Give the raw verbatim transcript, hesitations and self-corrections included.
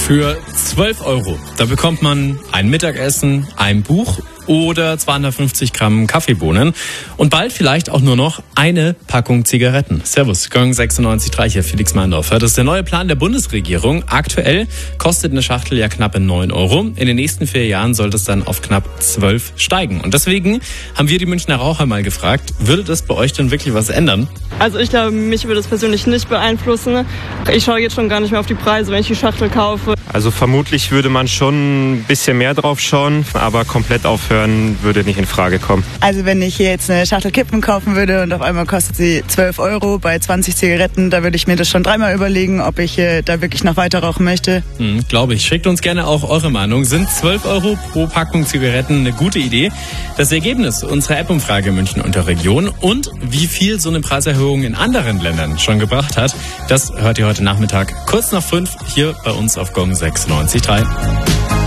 Für zwölf Euro, da bekommt man ein Mittagessen, ein Buch oder zweihundertfünfzig Gramm Kaffeebohnen und bald vielleicht auch nur noch eine Packung Zigaretten. Servus, Gong sechsundneunzig Komma drei hier, Felix Meindorfer. Das ist der neue Plan der Bundesregierung. Aktuell kostet eine Schachtel ja knappe neun Euro. In den nächsten vier Jahren soll das dann auf knapp zwölf steigen. Und deswegen haben wir die Münchner Raucher mal gefragt, würde das bei euch denn wirklich was ändern? Also ich glaube, mich würde es persönlich nicht beeinflussen. Ich schaue jetzt schon gar nicht mehr auf die Preise, wenn ich die Schachtel kaufe. Also vermutlich würde man schon ein bisschen mehr drauf schauen, aber komplett aufhören würde nicht in Frage kommen. Also wenn ich hier jetzt eine Schachtel Kippen kaufen würde und auf einmal kostet sie zwölf Euro bei zwanzig Zigaretten, da würde ich mir das schon dreimal überlegen, ob ich äh, da wirklich noch weiter rauchen möchte. Hm, glaube ich. Schickt uns gerne auch eure Meinung. Sind zwölf Euro pro Packung Zigaretten eine gute Idee? Das Ergebnis unserer App-Umfrage München und der Region und wie viel so eine Preiserhöhung in anderen Ländern schon gebracht hat, das hört ihr heute Nachmittag kurz nach fünf hier bei uns auf Gong sechsundneunzig Komma drei.